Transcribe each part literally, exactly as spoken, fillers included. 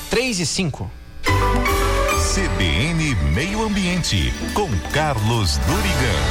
três e cinco. C B N Meio Ambiente, com Carlos Durigan.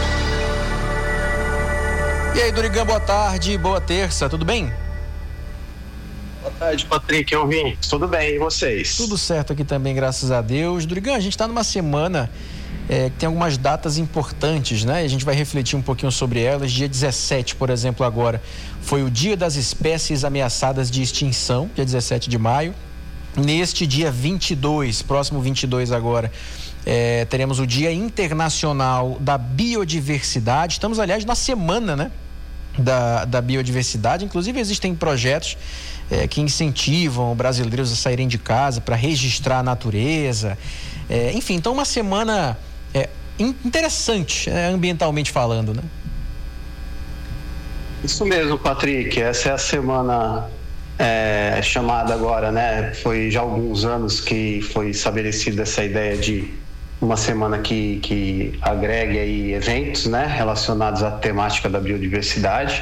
E aí, Durigan, boa tarde, boa terça, tudo bem? Boa tarde, Patrick, ouvintes, tudo bem, e vocês? Tudo certo aqui também, graças a Deus. Durigan, a gente está numa semana é, que tem algumas datas importantes, né? A gente vai refletir um pouquinho sobre elas. Dia dezessete, por exemplo, agora, foi o Dia das Espécies Ameaçadas de Extinção, dia dezessete de maio. Neste dia vinte e dois, próximo vinte e dois agora, é, teremos o Dia Internacional da Biodiversidade. Estamos, aliás, na semana, né, da, da biodiversidade. Inclusive, existem projetos é, que incentivam brasileiros a saírem de casa para registrar a natureza. É, enfim, então uma semana é, interessante, é, ambientalmente falando, né? Isso mesmo, Patrick. Essa é a semana... É, chamada agora, né? Foi já há alguns anos que foi estabelecida essa ideia de uma semana que, que agregue aí eventos, né? Relacionados à temática da biodiversidade.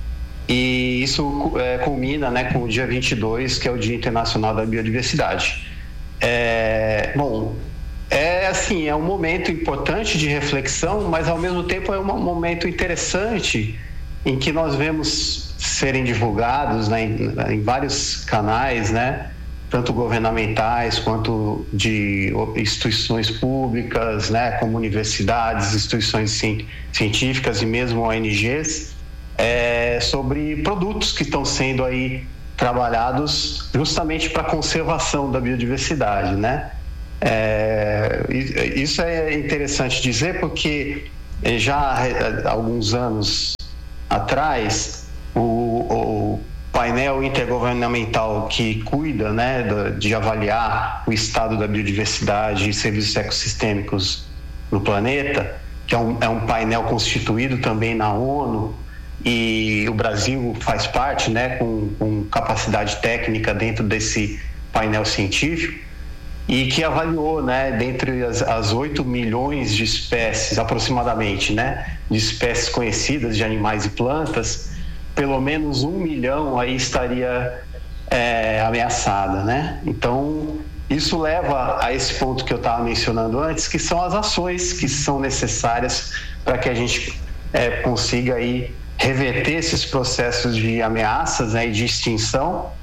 E isso é, culmina, né, com o dia vinte e dois, que é o Dia Internacional da Biodiversidade. É, bom, é assim, é um momento importante de reflexão, mas ao mesmo tempo é um momento interessante em que nós vemos serem divulgados, né, em, em vários canais, né, tanto governamentais quanto de instituições públicas, né, como universidades, instituições ci, científicas e mesmo O N Gs, é, sobre produtos que estão sendo aí trabalhados justamente para a conservação da biodiversidade, né? É, isso é interessante dizer porque já há alguns anos atrás, o, o painel intergovernamental que cuida, né, de avaliar o estado da biodiversidade e serviços ecossistêmicos no planeta, que é um, é um painel constituído também na ONU, e o Brasil faz parte, né, com, com capacidade técnica dentro desse painel científico, e que avaliou, né, dentre as, as oito milhões de espécies, aproximadamente, né, de espécies conhecidas de animais e plantas, pelo menos um milhão aí estaria é, ameaçada, né? Então, isso leva a esse ponto que eu estava mencionando antes, que são as ações que são necessárias para que a gente é, consiga aí reverter esses processos de ameaças, né, e de extinção.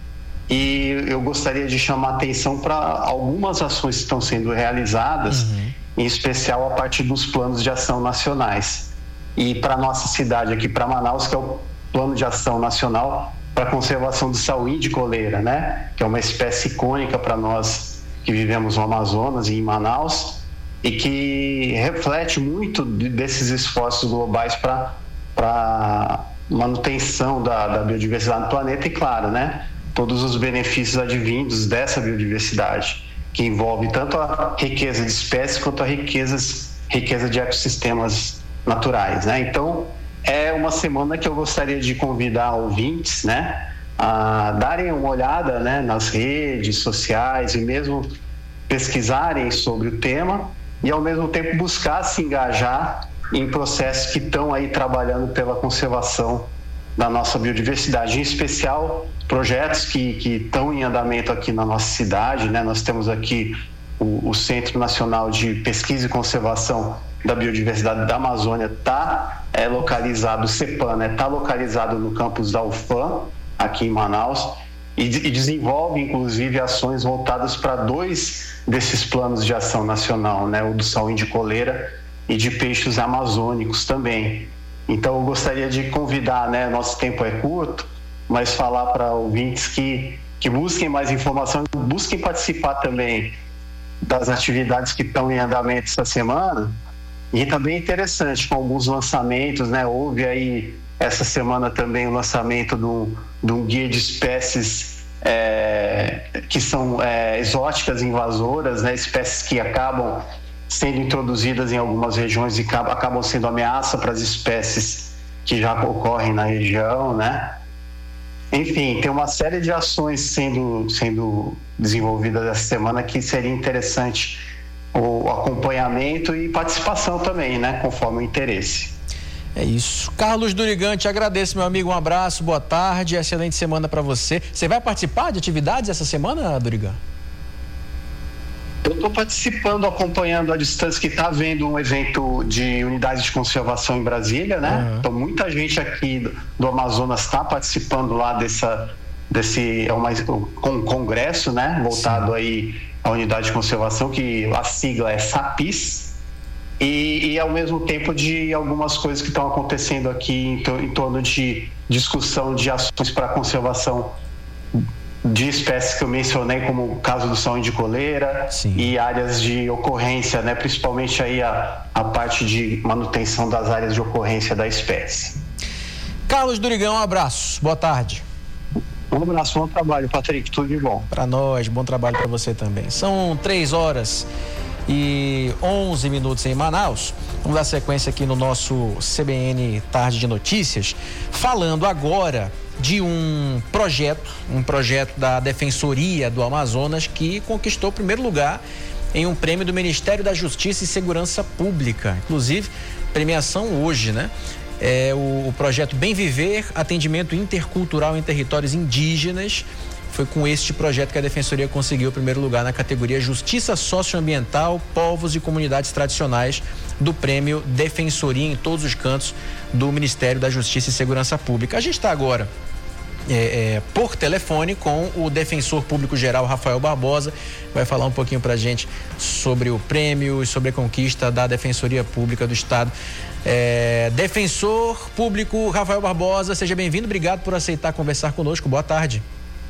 E eu gostaria de chamar a atenção para algumas ações que estão sendo realizadas, uhum. em especial a partir dos planos de ação nacionais. E para a nossa cidade aqui, para Manaus, que é o Plano de Ação Nacional para a Conservação do Sauí de Coleira, né? Que é uma espécie icônica para nós que vivemos no Amazonas e em Manaus, e que reflete muito desses esforços globais para para manutenção da, da biodiversidade no planeta e, claro, né, todos os benefícios advindos dessa biodiversidade, que envolve tanto a riqueza de espécies quanto a riquezas, riqueza de ecossistemas naturais, né? Então, é uma semana que eu gostaria de convidar ouvintes, né, a darem uma olhada, né, nas redes sociais e mesmo pesquisarem sobre o tema e, ao mesmo tempo, buscar se engajar em processos que estão aí trabalhando pela conservação da nossa biodiversidade, em especial projetos que, que estão em andamento aqui na nossa cidade, né? Nós temos aqui o, o Centro Nacional de Pesquisa e Conservação da Biodiversidade da Amazônia, está é, localizado, o CEPAM, né? Está localizado no campus da U F A M, aqui em Manaus, e, e desenvolve, inclusive, ações voltadas para dois desses planos de ação nacional, né? O do sauí de coleira e de peixes amazônicos também. Então, eu gostaria de convidar, né, nosso tempo é curto, mas falar para ouvintes que, que busquem mais informação, busquem participar também das atividades que estão em andamento essa semana. E também é interessante, com alguns lançamentos, né? Houve aí essa semana também o lançamento de um, de um guia de espécies é, que são é, exóticas, invasoras, né? Espécies que acabam sendo introduzidas em algumas regiões e acabam sendo ameaça para as espécies que já ocorrem na região, né? Enfim, tem uma série de ações sendo, sendo desenvolvidas essa semana que seria interessante o acompanhamento e participação também, né? Conforme o interesse. É isso. Carlos Durigan, te agradeço, meu amigo. Um abraço, boa tarde, excelente semana para você. Você vai participar de atividades essa semana, Durigan? Eu estou participando, acompanhando à distância, que está havendo um evento de unidades de conservação em Brasília, né? Uhum. Então, muita gente aqui do, do Amazonas está participando lá dessa, desse é uma, um congresso, né? Voltado Sim. aí à unidade de conservação, que a sigla é SAPIS, e, e ao mesmo tempo de algumas coisas que estão acontecendo aqui em, to, em torno de discussão de ações para a conservação de espécies que eu mencionei, como o caso do saúde de coleira Sim. e áreas de ocorrência, né? Principalmente aí a, a parte de manutenção das áreas de ocorrência da espécie. Carlos Durigão, um abraço, boa tarde. Um abraço, bom trabalho, Patrick, tudo de bom. Para nós, bom trabalho para você também. São três horas e onze minutos em Manaus. Vamos dar sequência aqui no nosso C B N Tarde de Notícias, falando agora de um projeto, um projeto da Defensoria do Amazonas que conquistou o primeiro lugar em um prêmio do Ministério da Justiça e Segurança Pública. Inclusive, premiação hoje, né? É o, o projeto Bem Viver, Atendimento Intercultural em Territórios Indígenas. Foi com este projeto que a Defensoria conseguiu o primeiro lugar na categoria Justiça Socioambiental, Povos e Comunidades Tradicionais do prêmio Defensoria em todos os cantos do Ministério da Justiça e Segurança Pública. A gente está agora é, é, por telefone com o Defensor Público Geral, Rafael Barbosa, vai falar um pouquinho para a gente sobre o prêmio e sobre a conquista da Defensoria Pública do Estado. É, Defensor Público Rafael Barbosa, seja bem-vindo, obrigado por aceitar conversar conosco, boa tarde.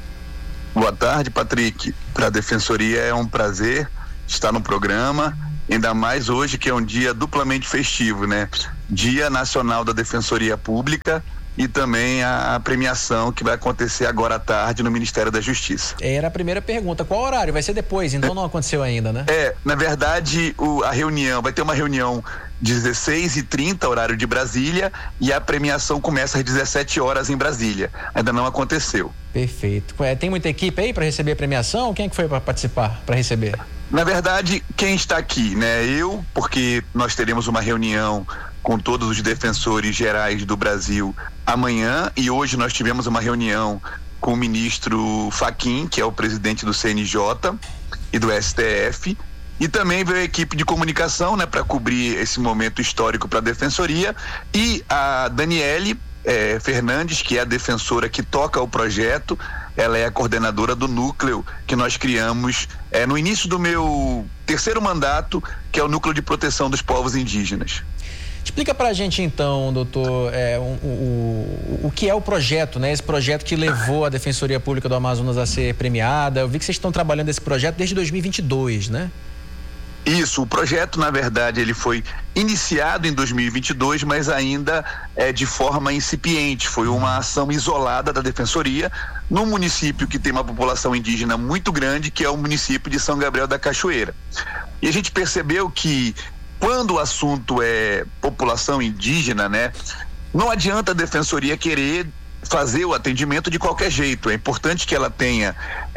Boa tarde, Patrick. Para a Defensoria é um prazer estar no programa, ainda mais hoje que é um dia duplamente festivo, né? Dia Nacional da Defensoria Pública e também a premiação que vai acontecer agora à tarde no Ministério da Justiça. Era a primeira pergunta, qual horário? Vai ser depois, então não aconteceu ainda, né? É, na verdade, o, a reunião, vai ter uma reunião dezesseis e trinta, horário de Brasília, e a premiação começa às dezessete horas em Brasília. Ainda não aconteceu. Perfeito. É, tem muita equipe aí para receber a premiação? Quem é que foi para participar, para receber? Na verdade, quem está aqui, né? Eu, porque nós teremos uma reunião com todos os defensores gerais do Brasil amanhã, e hoje nós tivemos uma reunião com o ministro Fachin, que é o presidente do C N J e do S T F, e também veio a equipe de comunicação, né, para cobrir esse momento histórico para a Defensoria, e a Daniele eh, Fernandes, que é a defensora que toca o projeto. Ela é a coordenadora do núcleo que nós criamos eh, no início do meu terceiro mandato, que é o Núcleo de Proteção dos Povos Indígenas. Explica pra gente então, doutor, é, um, o, o, o que é o projeto, né? Esse projeto que levou a Defensoria Pública do Amazonas a ser premiada. Eu vi que vocês estão trabalhando esse projeto desde dois mil e vinte e dois, né? Isso, o projeto, na verdade, ele foi iniciado em dois mil e vinte e dois, mas ainda é de forma incipiente. Foi uma ação isolada da Defensoria num município que tem uma população indígena muito grande, que é o município de São Gabriel da Cachoeira. E a gente percebeu que quando o assunto é população indígena, né, não adianta a Defensoria querer fazer o atendimento de qualquer jeito. É importante que ela tenha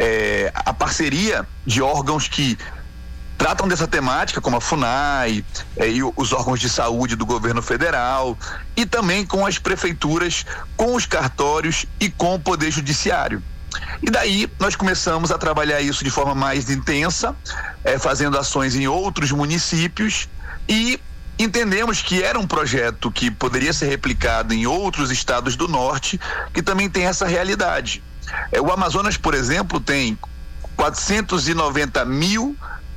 é, a parceria de órgãos que tratam dessa temática, como a FUNAI eh, e os órgãos de saúde do governo federal, e também com as prefeituras, com os cartórios e com o Poder Judiciário. E daí nós começamos a trabalhar isso de forma mais intensa, eh, fazendo ações em outros municípios, e entendemos que era um projeto que poderia ser replicado em outros estados do norte, que também tem essa realidade. Eh, o Amazonas, por exemplo, tem quatrocentos e noventa mil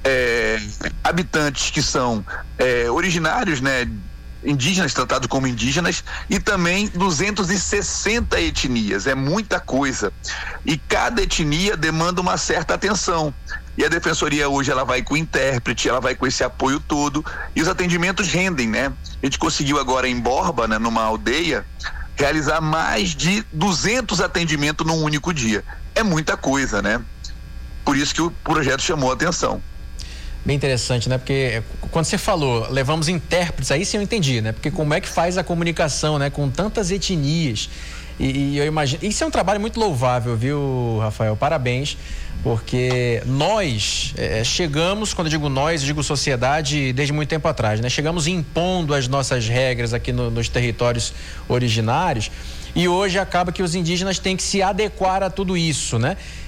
É, habitantes que são é, originários, né, indígenas, tratados como indígenas, e também duzentas e sessenta etnias. É muita coisa, e cada etnia demanda uma certa atenção, e a Defensoria hoje ela vai com intérprete, ela vai com esse apoio todo, e os atendimentos rendem, né? A gente conseguiu agora em Borba, né, numa aldeia, realizar mais de duzentos atendimentos num único dia. É muita coisa, né? Por isso que o projeto chamou a atenção. Bem interessante, né? Porque quando você falou, levamos intérpretes, aí sim eu entendi, né? Porque como é que faz a comunicação, né? Com tantas etnias. E, e eu imagino... Isso é um trabalho muito louvável, viu, Rafael? Parabéns, porque nós é, chegamos, quando eu digo nós, eu digo sociedade, desde muito tempo atrás, né? Chegamos impondo as nossas regras aqui no, nos territórios originários, e hoje acaba que os indígenas têm que se adequar a tudo isso, né?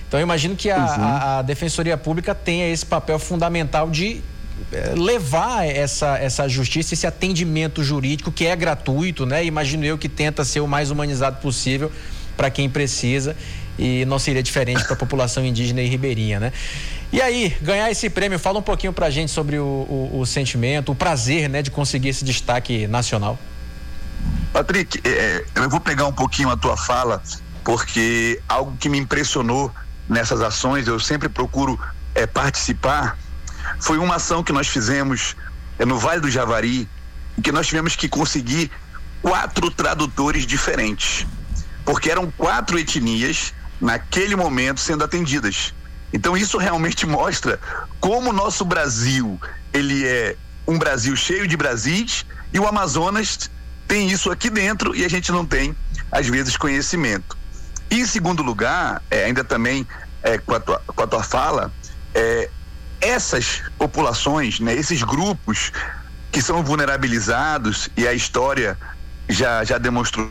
Então eu imagino que a, uhum. a, a Defensoria Pública tenha esse papel fundamental de levar essa, essa justiça, esse atendimento jurídico que é gratuito, né? Imagino eu que tenta ser o mais humanizado possível para quem precisa, e não seria diferente para a população indígena e ribeirinha, né? E aí, ganhar esse prêmio, fala um pouquinho pra gente sobre o, o, o sentimento, o prazer, né, de conseguir esse destaque nacional. Patrick, é, eu vou pegar um pouquinho a tua fala, porque algo que me impressionou nessas ações, eu sempre procuro é, participar, foi uma ação que nós fizemos é, no Vale do Javari, em que nós tivemos que conseguir quatro tradutores diferentes, porque eram quatro etnias naquele momento sendo atendidas. Então isso realmente mostra como o nosso Brasil, ele é um Brasil cheio de Brasis, e o Amazonas tem isso aqui dentro e a gente não tem, às vezes, conhecimento. E em segundo lugar, é, ainda também é, com, a tua, com a tua fala, é, essas populações, né, esses grupos que são vulnerabilizados, e a história já, já demonstrou,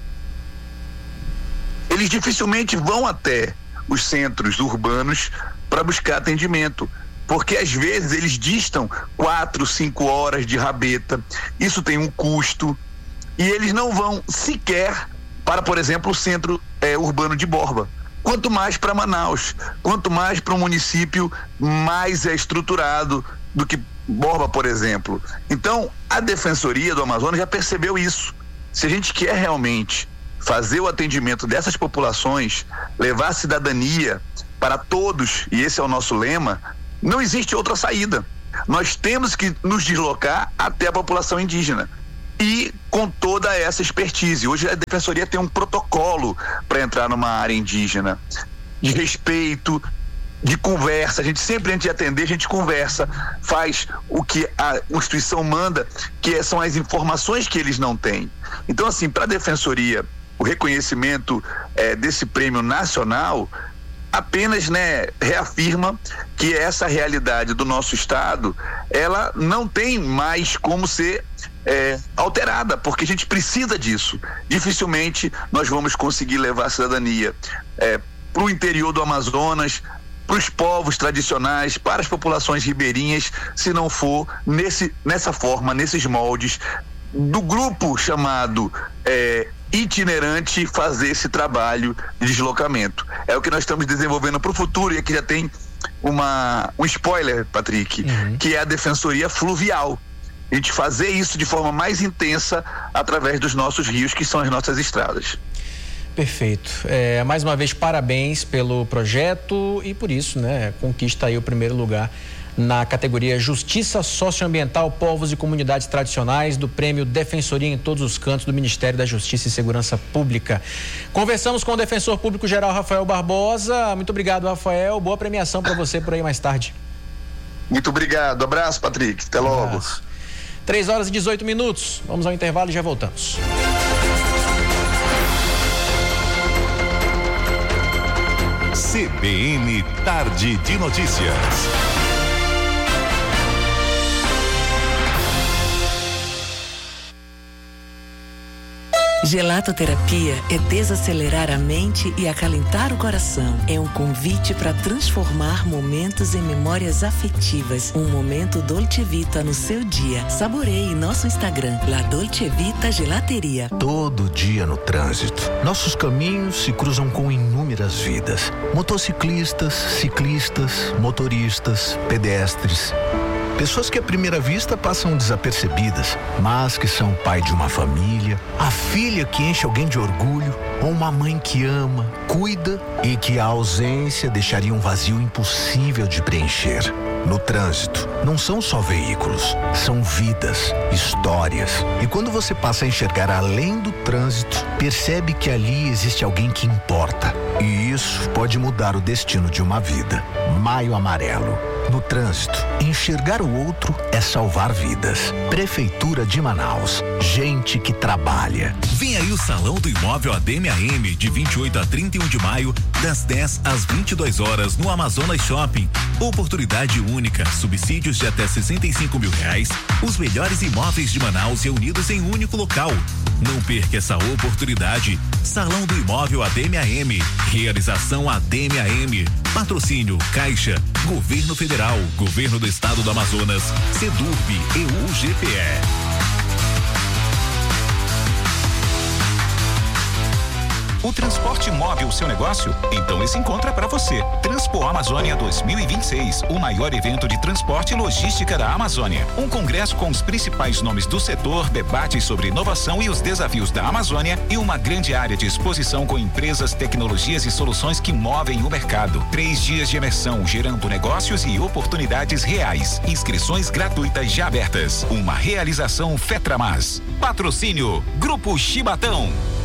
eles dificilmente vão até os centros urbanos para buscar atendimento, porque às vezes eles distam quatro, cinco horas de rabeta, isso tem um custo, e eles não vão sequer para, por exemplo, o centro é, urbano de Borba, quanto mais para Manaus, quanto mais para um município mais é estruturado do que Borba, por exemplo. Então, a Defensoria do Amazonas já percebeu isso. Se a gente quer realmente fazer o atendimento dessas populações, levar a cidadania para todos, e esse é o nosso lema, não existe outra saída. Nós temos que nos deslocar até a população indígena, e com toda essa expertise. Hoje a Defensoria tem um protocolo para entrar numa área indígena, de respeito, de conversa. A gente sempre, antes de atender, a gente conversa, faz o que a Constituição manda, que são as informações que eles não têm. Então, assim, para a Defensoria, o reconhecimento é, desse prêmio nacional apenas, né, reafirma que essa realidade do nosso estado, ela não tem mais como ser é, alterada, porque a gente precisa disso. Dificilmente nós vamos conseguir levar a cidadania é, para o interior do Amazonas, para os povos tradicionais, para as populações ribeirinhas, se não for nesse, nessa forma, nesses moldes do grupo chamado é, itinerante, fazer esse trabalho de deslocamento. É o que nós estamos desenvolvendo para o futuro, e aqui já tem uma, um spoiler, Patrick, uhum. que é a Defensoria Fluvial. A gente fazer isso de forma mais intensa através dos nossos rios, que são as nossas estradas. Perfeito. É, mais uma vez, parabéns pelo projeto, e por isso, né, conquista aí o primeiro lugar na categoria Justiça Socioambiental, Povos e Comunidades Tradicionais, do Prêmio Defensoria em Todos os Cantos do Ministério da Justiça e Segurança Pública. Conversamos com o Defensor Público Geral Rafael Barbosa. Muito obrigado, Rafael. Boa premiação para você por aí mais tarde. Muito obrigado. Abraço, Patrick. Até logo. Abraço. três horas e dezoito minutos. Vamos ao intervalo e já voltamos. C B N Tarde de Notícias. Gelatoterapia é desacelerar a mente e acalentar o coração. É um convite para transformar momentos em memórias afetivas. Um momento Dolce Vita no seu dia. Saboreie nosso Instagram, La Dolce Vita Gelateria. Todo dia no trânsito, nossos caminhos se cruzam com inúmeras vidas. Motociclistas, ciclistas, motoristas, pedestres. Pessoas que à primeira vista passam desapercebidas, mas que são pai de uma família, a filha que enche alguém de orgulho, ou uma mãe que ama, cuida e que a ausência deixaria um vazio impossível de preencher. No trânsito, não são só veículos, são vidas, histórias. E quando você passa a enxergar além do trânsito, percebe que ali existe alguém que importa. E isso pode mudar o destino de uma vida. Maio Amarelo. No trânsito, enxergar o outro é salvar vidas. Prefeitura de Manaus. Gente que trabalha. Vem aí o Salão do Imóvel A D M A M, de vinte e oito a trinta e um de maio, das dez às vinte e duas horas, no Amazonas Shopping. Oportunidade única, subsídios de até sessenta e cinco mil reais, os melhores imóveis de Manaus reunidos em um único local. Não perca essa oportunidade. Salão do Imóvel A D M A M. Realização A D M A M. Patrocínio Caixa, Governo Federal, Governo do Estado do Amazonas, Sedurb e U G P E. O transporte move o seu negócio? Então esse encontro é para você. Transpo Amazônia dois mil e vinte e seis, o maior evento de transporte e logística da Amazônia. Um congresso com os principais nomes do setor, debates sobre inovação e os desafios da Amazônia e uma grande área de exposição com empresas, tecnologias e soluções que movem o mercado. Três dias de imersão, gerando negócios e oportunidades reais. Inscrições gratuitas já abertas. Uma realização FETRAMAS. Patrocínio Grupo Chibatão.